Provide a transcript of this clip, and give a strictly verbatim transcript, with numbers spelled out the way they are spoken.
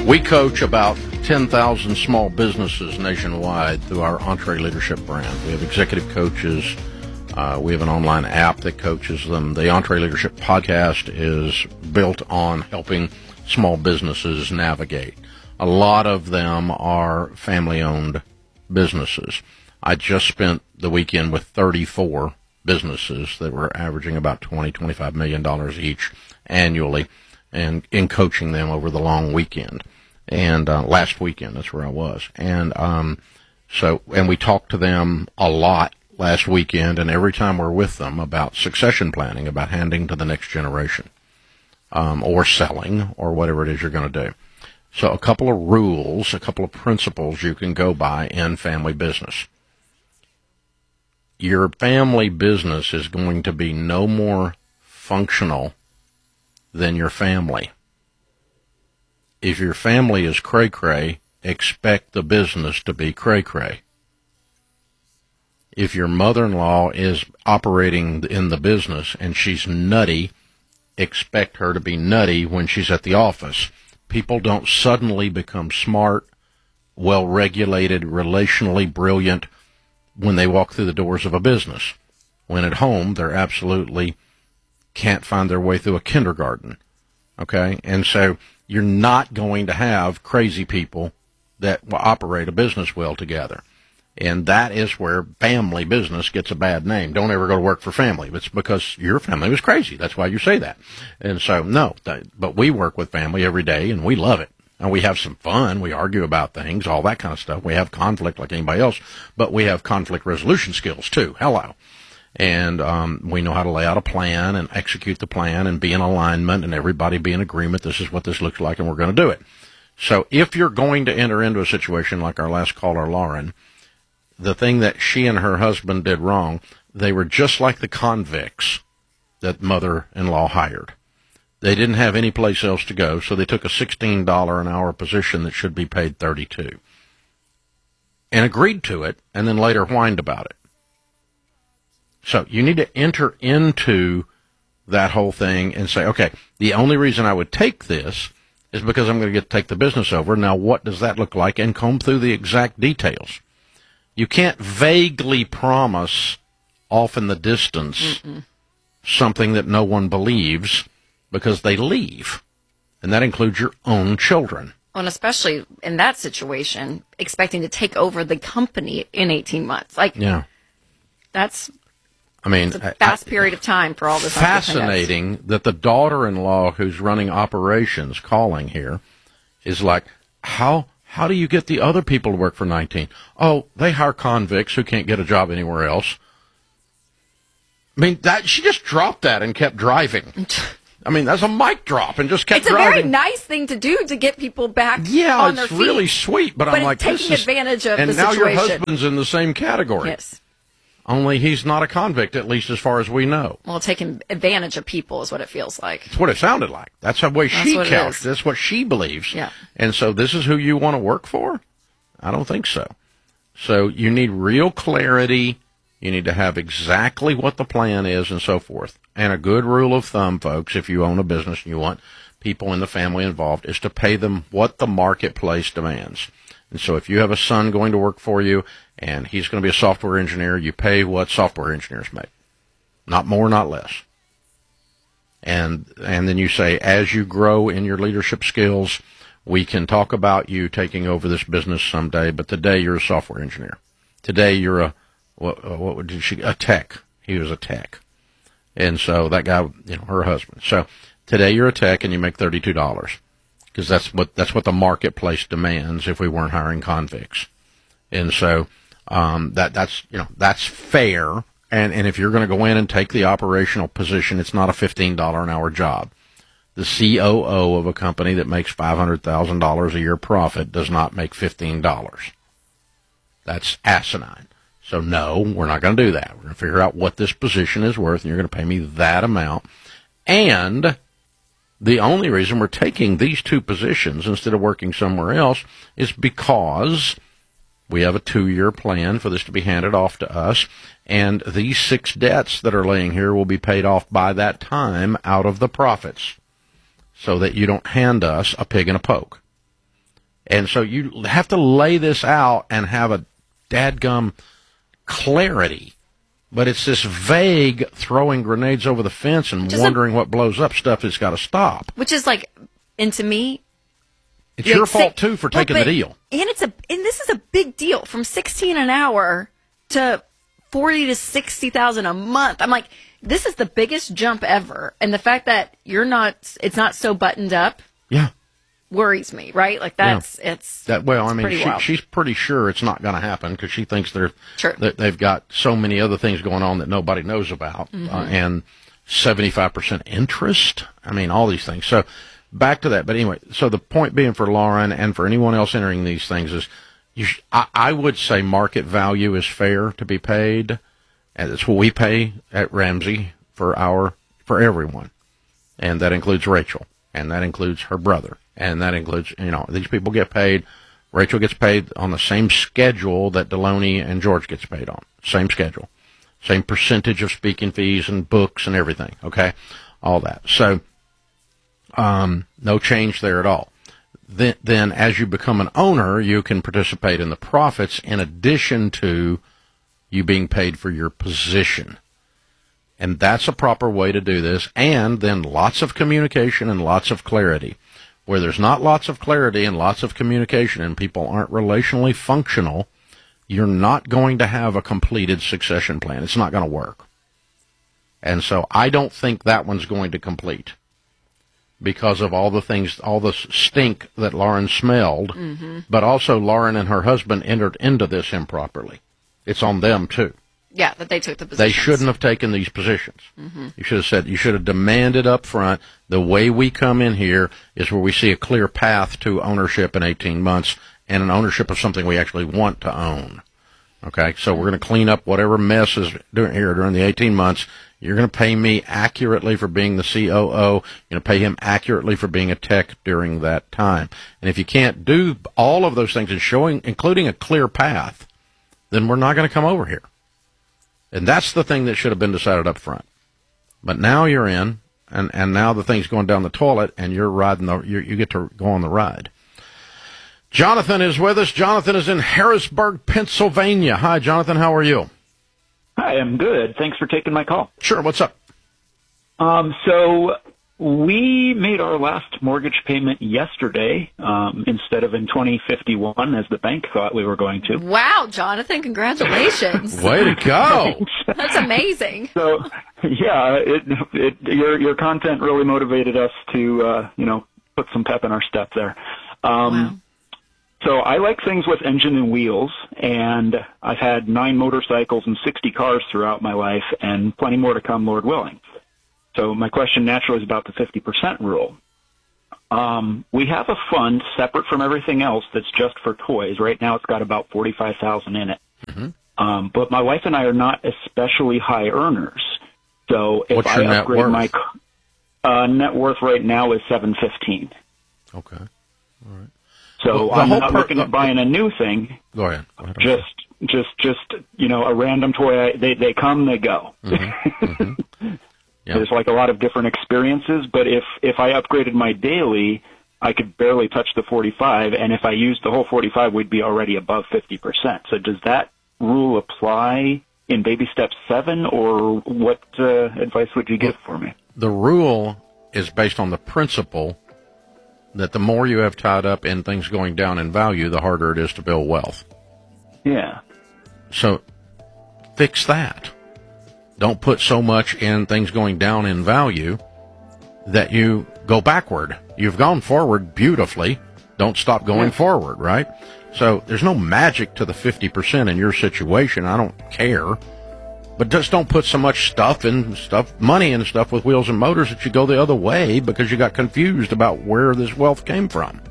We coach about ten thousand small businesses nationwide through our EntreLeadership brand. We have executive coaches. Uh, we have an online app that coaches them. The EntreLeadership podcast is built on helping small businesses navigate. A lot of them are family-owned businesses. I just spent the weekend with thirty-four businesses that were averaging about twenty, twenty-five million dollars each annually, and in coaching them over the long weekend. And uh, last weekend, that's where I was. And um, so, and we talked to them a lot last weekend, and every time we're with them about succession planning, about handing to the next generation, um, or selling, or whatever it is you're going to do. So a couple of rules, a couple of principles you can go by in family business. Your family business is going to be no more functional than your family. If your family is cray-cray, expect the business to be cray-cray. If your mother-in-law is operating in the business and she's nutty, expect her to be nutty when she's at the office. People don't suddenly become smart, well-regulated, relationally brilliant when they walk through the doors of a business. When at home, they're absolutely can't find their way through a kindergarten. Okay? And so you're not going to have crazy people that will operate a business well together. And that is where family business gets a bad name. Don't ever go to work for family. It's because your family was crazy. That's why you say that. And so, no, that, but we work with family every day, and we love it. And we have some fun. We argue about things, all that kind of stuff. We have conflict like anybody else, but we have conflict resolution skills, too. Hello. And um, we know how to lay out a plan and execute the plan and be in alignment and everybody be in agreement. This is what this looks like, and we're going to do it. So if you're going to enter into a situation like our last caller, Lauren, the thing that she and her husband did wrong, they were just like the convicts that mother-in-law hired. They didn't have any place else to go, so they took a sixteen dollars an hour position that should be paid thirty-two dollars and agreed to it, and then later whined about it. So you need to enter into that whole thing and say, okay, the only reason I would take this is because I'm going to get to take the business over. Now, what does that look like? And comb through the exact details. You can't vaguely promise off in the distance Mm-mm. something that no one believes because they leave. And that includes your own children. And especially in that situation, expecting to take over the company in eighteen months. Like, yeah. that's I mean, a fast I, period of time for all this. Fascinating that the daughter-in-law who's running operations calling here is like, how... How do you get the other people to work for nineteen? Oh, they hire convicts who can't get a job anywhere else. I mean, that she just dropped that and kept driving. I mean, that's a mic drop and just kept it's driving. It's a very nice thing to do to get people back yeah, on their feet. Yeah, it's really sweet, but, but I'm like, taking this is... advantage of and the now situation. Your husband's in the same category. Yes. Only he's not a convict, at least as far as we know. Well, taking advantage of people is what it feels like. That's what it sounded like. That's the way That's she what couched. That's what she believes. Yeah. And so this is who you want to work for? I don't think so. So you need real clarity. You need to have exactly what the plan is and so forth. And a good rule of thumb, folks, if you own a business and you want people in the family involved, is to pay them what the marketplace demands. And so if you have a son going to work for you and he's going to be a software engineer, you pay what software engineers make. Not more, not less. And and then you say, as you grow in your leadership skills, we can talk about you taking over this business someday, but today you're a software engineer. Today you're a, what, what did she, a tech. He was a tech. And so that guy, you know, her husband. So today you're a tech and you make thirty-two dollars. Because that's what that's what the marketplace demands if we weren't hiring convicts, and so um, that that's you know that's fair. And and if you're going to go in and take the operational position, it's not a fifteen dollars an hour job. The C O O of a company that makes five hundred thousand dollars a year profit does not make fifteen dollars. That's asinine. So no, we're not going to do that. We're going to figure out what this position is worth, and you're going to pay me that amount. And the only reason we're taking these two positions instead of working somewhere else is because we have a two-year plan for this to be handed off to us, and these six debts that are laying here will be paid off by that time out of the profits so that you don't hand us a pig and a poke. And so you have to lay this out and have a dadgum clarity. But it's this vague throwing grenades over the fence and Just wondering a, what blows up stuff that's got to stop. Which is like, and to me, it's your like, fault too for well, taking but, the deal. And it's a and this is a big deal from sixteen an hour to forty to sixty thousand a month. I'm like, this is the biggest jump ever, and the fact that you're not, it's not so buttoned up. Yeah. Worries me, right? Like that's yeah. it's that. Well, I mean, pretty she, wild. she's pretty sure it's not going to happen because she thinks they're sure. that they've got so many other things going on that nobody knows about, mm-hmm. uh, and seventy-five percent interest. I mean, all these things. So back to that. But anyway, so the point being for Lauren and for anyone else entering these things is, you sh- I, I would say market value is fair to be paid, and it's what we pay at Ramsey for our for everyone, and that includes Rachel, and that includes her brother. And that includes, you know, these people get paid. Rachel gets paid on the same schedule that Deloney and George gets paid on. Same schedule. Same percentage of speaking fees and books and everything, okay? All that. So, um, no change there at all. Then, then as you become an owner, you can participate in the profits in addition to you being paid for your position. And that's a proper way to do this. And then lots of communication and lots of clarity. Where there's not lots of clarity and lots of communication and people aren't relationally functional, you're not going to have a completed succession plan. It's not going to work. And so I don't think that one's going to complete because of all the things, all the stink that Lauren smelled, mm-hmm. but also Lauren and her husband entered into this improperly. It's on them, too. Yeah, that they took the positions. They shouldn't have taken these positions. Mm-hmm. You should have said, you should have demanded up front, the way we come in here is where we see a clear path to ownership in eighteen months and an ownership of something we actually want to own. Okay, so we're going to clean up whatever mess is doing here during the eighteen months. You're going to pay me accurately for being the C O O. You're going to pay him accurately for being a tech during that time. And if you can't do all of those things and showing, including a clear path, then we're not going to come over here. And that's the thing that should have been decided up front. But now you're in, and, and now the thing's going down the toilet, and you're riding the, you you get to go on the ride. Jonathan is with us. Jonathan is in Harrisburg, Pennsylvania. Hi, Jonathan. How are you? Hi, I'm good. Thanks for taking my call. Sure. What's up? Um, so we made our last mortgage payment yesterday um, instead of in twenty fifty-one, as the bank thought we were going to. Wow, Jonathan, congratulations. Way to go. That's amazing. So, yeah, it, it, your your content really motivated us to, uh, you know, put some pep in our step there. Um, wow. So I like things with engine and wheels, and I've had nine motorcycles and sixty cars throughout my life, and plenty more to come, Lord willing. So my question naturally is about the fifty percent rule. Um, we have a fund separate from everything else that's just for toys. Right now it's got about forty-five thousand dollars in it. Mm-hmm. Um, but my wife and I are not especially high earners. So if What's I your upgrade net my uh, net worth right now is seven fifteen. Okay. All right. So well, I'm not per- looking at buying a new thing. Go ahead. Go ahead. Just, just, just, you know, a random toy. They they come, they go. Mm-hmm. Mm-hmm. Yeah. There's like a lot of different experiences, but if if I upgraded my daily, I could barely touch the forty-five, and if I used the whole forty-five, we'd be already above fifty percent. So does that rule apply in baby step seven, or what uh, advice would you give for me? The rule is based on the principle that the more you have tied up in things going down in value, the harder it is to build wealth. Yeah. So fix that. Don't put so much in things going down in value that you go backward. You've gone forward beautifully. Don't stop going yeah. forward, right? So there's no magic to the fifty percent in your situation. I don't care. But just don't put so much stuff and stuff, money and stuff with wheels and motors that you go the other way because you got confused about where this wealth came from.